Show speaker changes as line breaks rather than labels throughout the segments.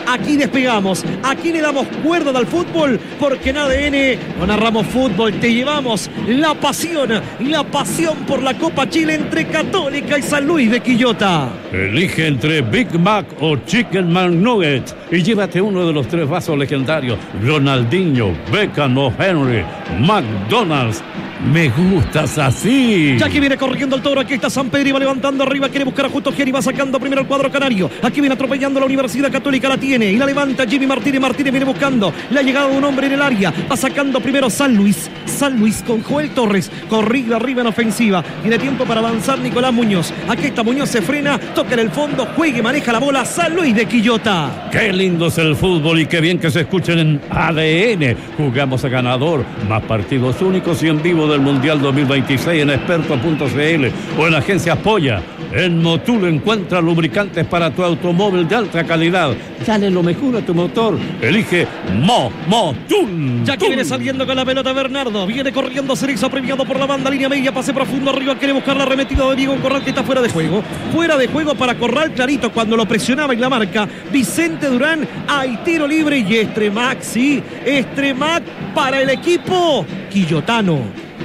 aquí despegamos, aquí le damos cuerda al fútbol, porque en ADN no narramos fútbol, te llevamos la pasión por la Copa Chile entre Católica y San Luis de Quillota.
Elige entre Big Mac o Chicken McNuggets y llévate uno de los 3 vasos legendarios: Ronaldinho, Beckham o Henry. McDonald's. Me gustas así.
Ya que viene corriendo el Toro, aquí está San Pedro y va levantando arriba, quiere buscar a Justo Gieri, va sacando primero el cuadro canario. Aquí viene atropellando la Universidad Católica, la tiene y la levanta Jimmy Martínez. Martínez viene buscando la llegada de un hombre en el área, va sacando primero San Luis con Joel Torres, corrido arriba en ofensiva. Tiene tiempo para avanzar Nicolás Muñoz. Aquí está Muñoz, se frena, toca en el fondo, juegue, maneja la bola San Luis de Quillota.
Qué lindo es el fútbol y qué bien que se escuchen en ADN. Jugamos a ganador, más partidos únicos y en vivo del Mundial 2026 en experto.cl o en Agencias Polla. En Motul encuentra lubricantes para tu automóvil de alta calidad. Dale lo mejor a tu motor. Elige Motul.
Ya que viene saliendo con la pelota Bernardo. Viene corriendo Cerezo, premiado por la banda, línea media, pase profundo arriba. Quiere buscar la arremetida de Diego Corral, que está fuera de juego. Fuera de juego para Corral, clarito, cuando lo presionaba y la marca Vicente Durán. Hay tiro libre y Estremac, sí. Estremac para el equipo quillotano.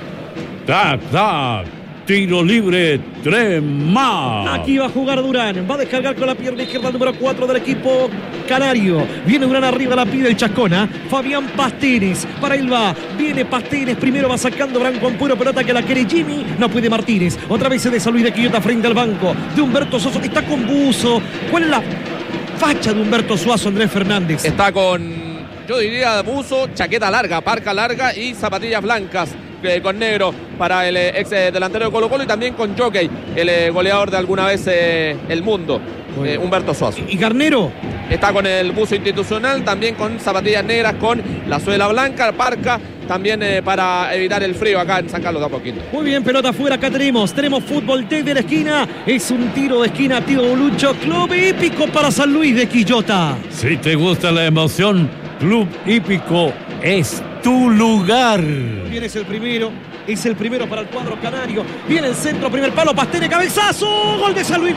Tac. Tiro libre, 3 más.
Aquí va a jugar Durán, va a descargar con la pierna izquierda el número 4 del equipo canario. Viene Durán arriba, la pide el Chascona. Fabián Pastenes, para él va. Viene Pastenes, primero va sacando Branco en puro pelota que la quiere Jimmy. No puede Martínez. Otra vez se de San Luis de Quillota frente al banco de Humberto Soso, que está con buzo. ¿Cuál es la facha de Humberto Suazo, Andrés Fernández?
Está con, yo diría, buzo, chaqueta larga, parca larga y zapatillas blancas. Con negro para el ex delantero de Colo-Colo y también con Jockey, el goleador de alguna vez el mundo, Humberto Suazo.
¿Y Garnero?
Está con el buzo institucional, también con zapatillas negras, con la suela blanca, parca, también para evitar el frío acá en San Carlos de Apoquindo.
Muy bien, pelota afuera, acá tenemos fútbol desde la esquina, es un tiro de esquina, Tío Bolucho, club hípico para San Luis de Quillota.
Si te gusta la emoción, Club Hípico es tu lugar.
Viene es el primero para el cuadro canario. Viene el centro, primer palo, Pastenes, cabezazo. Gol de San Luis.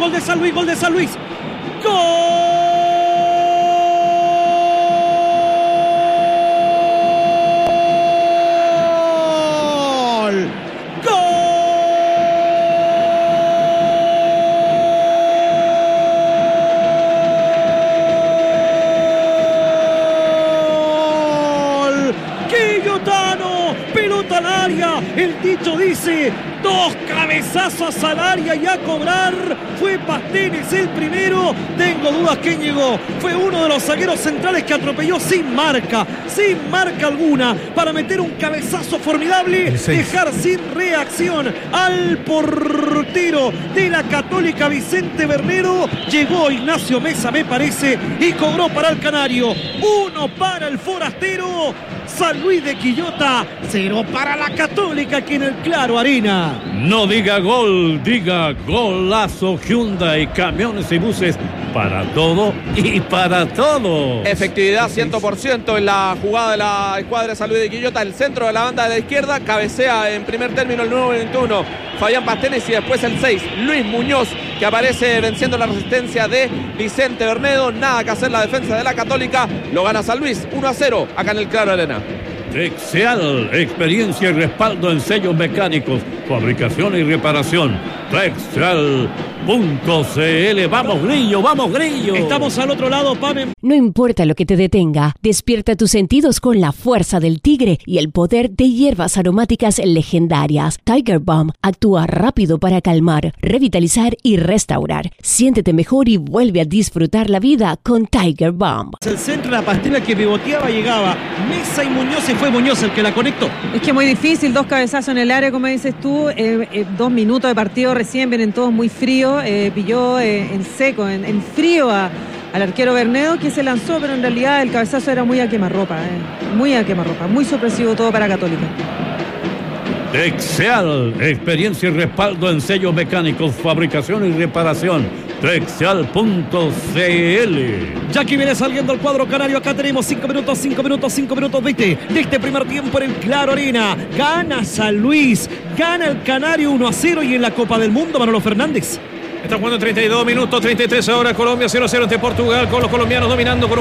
¡Gol! Pelota al área, el dicho dice, 2 cabezazos al área y a cobrar. Fue Pastenes el primero, tengo dudas quién llegó. Fue uno de los zagueros centrales que atropelló sin marca alguna, para meter un cabezazo formidable, dejar sin reacción al portero de la Católica, Vicente Bernero. Llegó Ignacio Mesa, me parece, y cobró para el canario. 1 para el forastero. San Luis de Quillota, 0 para la Católica aquí en el Claro Arena.
No diga gol, diga golazo. Hyundai, camiones y buses para todo y para todo.
Efectividad 100% en la jugada de la escuadra de San Luis de Quillota. El centro de la banda de la izquierda, cabecea en primer término el número 21, Fabián Pastenes, y después el 6, Luis Muñoz, que aparece venciendo la resistencia de Vicente Bernedo. Nada que hacer la defensa de la Católica, lo gana San Luis 1-0 acá en el Claro Arena.
Texeal, experiencia y respaldo en sellos mecánicos, fabricación y reparación. Texeal.cl. ¡Vamos, Grillo! ¡Vamos, Grillo!
Estamos al otro lado, Pame.
No importa lo que te detenga, despierta tus sentidos con la fuerza del tigre y el poder de hierbas aromáticas legendarias. Tiger Balm actúa rápido para calmar, revitalizar y restaurar. Siéntete mejor y vuelve a disfrutar la vida con Tiger Balm.
El centro de la pastela que pivoteaba, llegaba Mesa y Muñoz, y fue Muñoz el que la conectó.
Es que muy difícil, 2 cabezazos en el área, como dices tú, 2 minutos de partido recién, vienen todos muy fríos, pilló en seco, en frío al arquero Bernedo, que se lanzó, pero en realidad el cabezazo era muy a quemarropa, muy sorpresivo todo para Católica.
Texeal, experiencia y respaldo en sellos mecánicos, fabricación y reparación. Texeal.cl.
Ya que viene saliendo el cuadro canario, acá tenemos 5 minutos 20 de este primer tiempo en el Claro Arena. Gana San Luis, gana el canario 1-0, y en la Copa del Mundo, Manolo Fernández.
Está jugando 32 minutos, 33 ahora Colombia, 0-0 ante Portugal, con los colombianos dominando con